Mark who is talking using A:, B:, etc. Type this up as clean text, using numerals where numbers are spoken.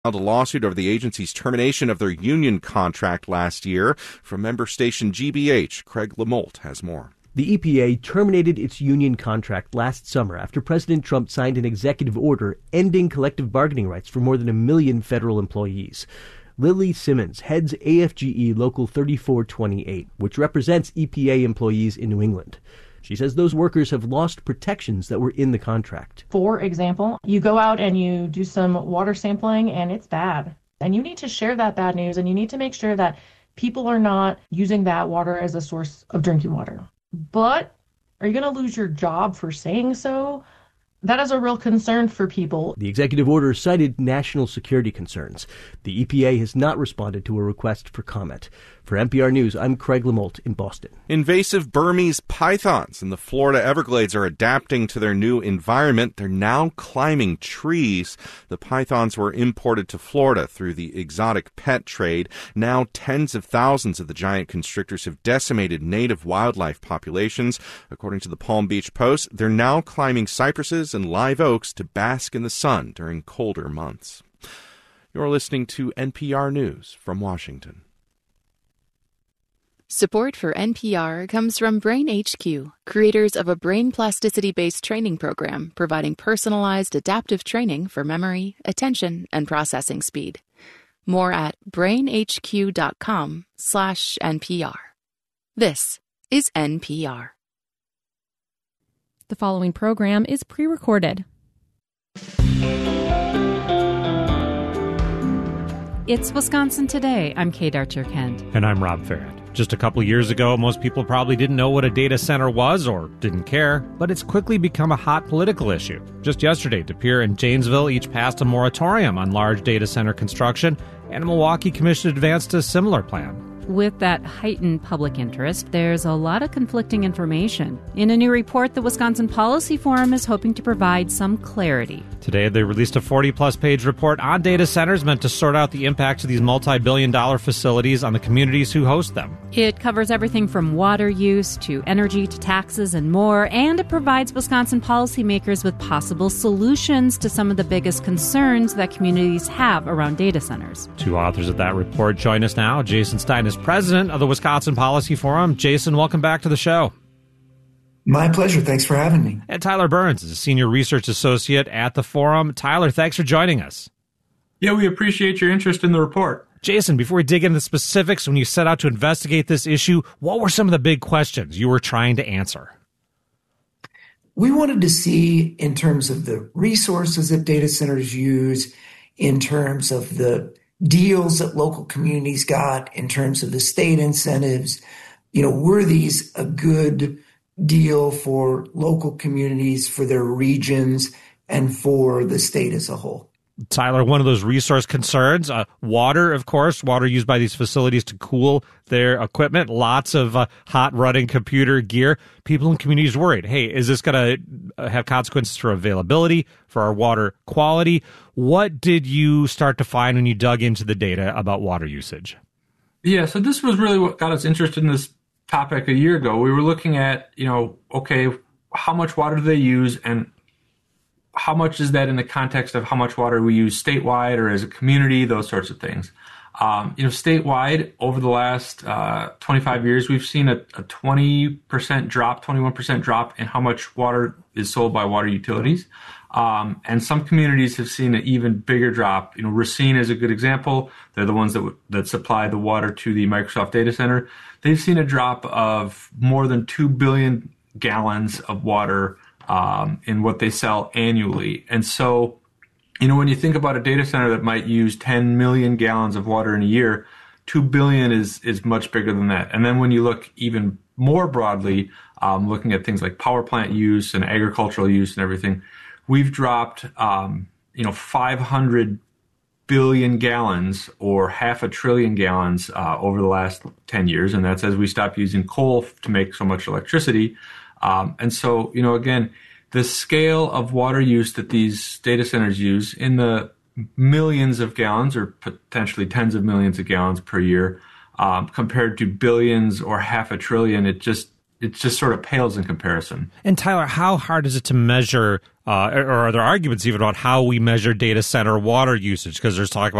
A: filed a lawsuit over the agency's termination of their union contract last year. From member station GBH, Craig LaMolt has more.
B: The EPA terminated its union contract last summer after President Trump signed an executive order ending collective bargaining rights for more than 1 million federal employees. Lily Simmons heads AFGE Local 3428, which represents EPA employees in New England. She says those workers have lost protections that were in the contract.
C: For example, you go out and you do some water sampling and it's bad. And you need to share that bad news, and you need to make sure that people are not using that water as a source of drinking water. But are you going to lose your job for saying so? That is a real concern for people.
B: The executive order cited national security concerns. The EPA has not responded to a request for comment. For NPR News, I'm Craig LaMolt in Boston.
A: Invasive Burmese pythons in the Florida Everglades are adapting to their new environment. They're now climbing trees. The pythons were imported to Florida through the exotic pet trade. Now tens of thousands of the giant constrictors have decimated native wildlife populations. According to the Palm Beach Post, they're now climbing cypresses and live oaks to bask in the sun during colder months. You're listening to NPR News from Washington.
D: Support for NPR comes from Brain HQ, creators of a brain plasticity-based training program providing personalized adaptive training for memory, attention, and processing speed. More at brainhq.com/NPR. This is NPR.
E: The following program is pre-recorded. It's Wisconsin Today. I'm Kate Archer-Kent.
F: And I'm Rob Farrett. Just a couple years ago, most people probably didn't know what a data center was or didn't care, but it's quickly become a hot political issue. Just yesterday, De Pere and Janesville each passed a moratorium on large data center construction, and a Milwaukee commission advanced a similar plan.
E: With that heightened public interest, there's a lot of conflicting information. In a new report, the Wisconsin Policy Forum is hoping to provide some clarity.
F: Today, they released a 40-plus page report on data centers meant to sort out the impacts of these multi-billion-dollar facilities on the communities who host them.
E: It covers everything from water use to energy to taxes and more, and it provides Wisconsin policymakers with possible solutions to some of the biggest concerns that communities have around data centers.
F: Two authors of that report join us now. Jason Stein is president of the Wisconsin Policy Forum. Jason, welcome back to the show.
G: My pleasure. Thanks for having me.
F: And Tyler Burns is a senior research associate at the Forum. Tyler, thanks for joining us.
H: Yeah, we appreciate your interest in the report.
F: Jason, before we dig into the specifics, when you set out to investigate this issue, what were some of the big questions you were trying to answer?
G: We wanted to see, in terms of the resources that data centers use, in terms of the deals that local communities got, in terms of the state incentives, were these a good deal for local communities, for their regions, and for the state as a whole?
F: Tyler, one of those resource concerns, water, of course, water used by these facilities to cool their equipment, lots of hot running computer gear. People in communities worried, hey, is this going to have consequences for availability, for our water quality? What did you start to find when you dug into the data about water usage?
H: Yeah, so this was really what got us interested in this topic a year ago. We were looking at, okay, how much water do they use, and how much is that in the context of how much water we use statewide or as a community, those sorts of things. Statewide, over the last 25 years, we've seen a 20% drop, 21% drop in how much water is sold by water utilities. And some communities have seen an even bigger drop. Racine is a good example. They're the ones that supply the water to the Microsoft data center. They've seen a drop of more than 2 billion gallons of water in what they sell annually. And so, when you think about a data center that might use 10 million gallons of water in a year, 2 billion is much bigger than that. And then when you look even more broadly, looking at things like power plant use and agricultural use and everything, we've dropped, 500 billion gallons or 500 billion gallons over the last 10 years. And that's as we stopped using coal to make so much electricity. And so, again, the scale of water use that these data centers use in the millions of gallons or potentially tens of millions of gallons per year, compared to billions or 500 billion, it just sort of pales in comparison.
F: And Tyler, how hard is it to measure, or are there arguments even about how we measure data center water usage? Because there's talk about